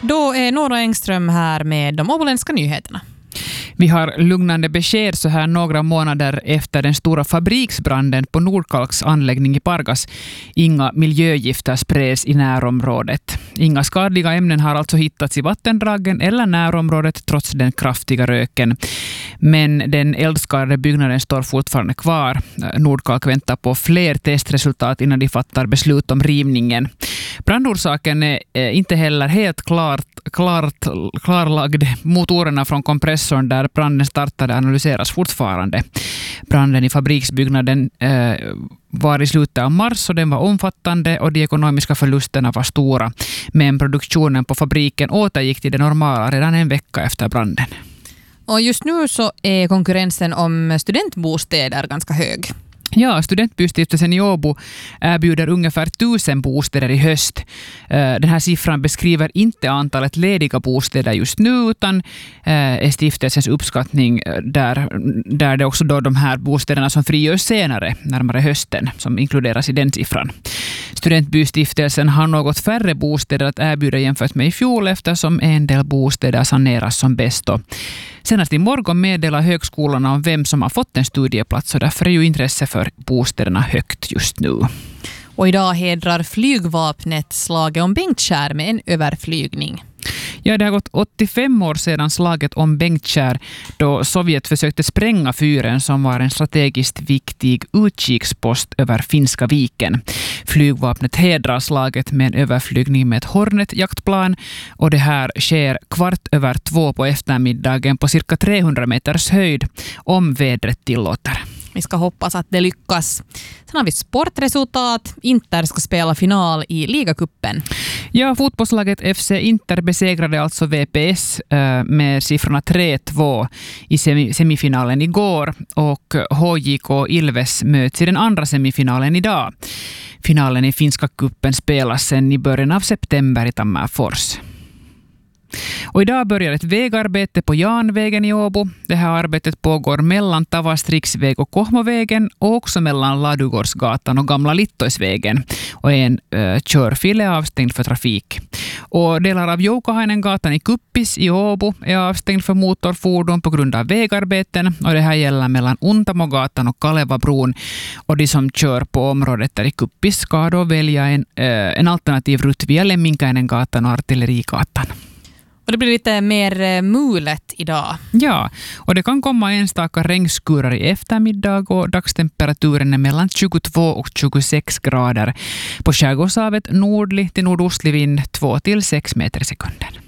Då är Nora Engström här med de åboländska nyheterna. Vi har lugnande besked så här några månader efter den stora fabriksbranden på Nordkalks anläggning i Pargas. Inga miljögifter spreds i närområdet. Inga skadliga ämnen har alltså hittats i vattendragen eller närområdet trots den kraftiga röken. Men den eldskadade byggnaden står fortfarande kvar. Nordkalk väntar på fler testresultat innan de fattar beslut om rivningen. Brandorsaken är inte heller helt klarlagd. Motorerna från kompressorn där branden startade analyseras fortfarande. Branden i fabriksbyggnaden var i slutet av mars och den var omfattande och de ekonomiska förlusterna var stora. Men produktionen på fabriken återgick till det normala redan en vecka efter branden. Och just nu så är konkurrensen om studentbostäder ganska hög. Ja, studentbystiftelsen i Åbo erbjuder ungefär 1000 bostäder i höst. Den här siffran beskriver inte antalet lediga bostäder just nu utan är stiftelsens uppskattning där det också då de här bostäderna som frigörs senare, närmare hösten, som inkluderas i den siffran. Studentbystiftelsen har något färre bostäder att erbjuda jämfört med i fjol eftersom en del bostäder saneras som bäst. Senast i morgon meddelar högskolorna om vem som har fått en studieplats och därför är ju intresse för bostäderna högt just nu. Och idag hedrar flygvapnet slaget om Bengtkär med en överflygning. Ja, det har gått 85 år sedan slaget om Bengtkär då Sovjet försökte spränga fyren som var en strategiskt viktig utkikspost över Finska viken. Flygvapnet hedrar slaget med en överflygning med ett Hornet-jaktplan och det här sker 1:15 på eftermiddagen på cirka 300 meters höjd om vädret tillåter. Vi ska hoppas att det lyckas. Sen har vi sportresultat. Inter ska spela final i ligacupen. Ja, fotbollslaget FC Inter besegrade alltså VPS med siffrorna 3-2 i semifinalen igår och HJK Ilves möts i den andra semifinalen idag. Finalen i finska kuppen spelas sen i början av september i Tammerfors. Och idag börjar ett vägarbete på Janvägen i Åbo. Det här arbetet pågår mellan Tavastriksväg och Kohmovägen och också mellan Ladugårdsgatan och Gamla Littoisvägen. Och en körfil är avstängd för trafik. Och delar av Joukahainengatan i Kuppis i Åbo är avstängd för motorfordon på grund av vägarbeten. Och det här gäller mellan Untamogatan och Kalevabron. Och de som kör på området där i Kuppis ska då välja en alternativ rutt via Lemminkainengatan och Artillerigatan. Och det blir lite mer mulet idag. Ja, och det kan komma enstaka regnskurar i eftermiddag och dagstemperaturen är mellan 22 och 26 grader. På skärgårdshavet nordlig till nordostlig vind 2 till 6 meter i sekunden.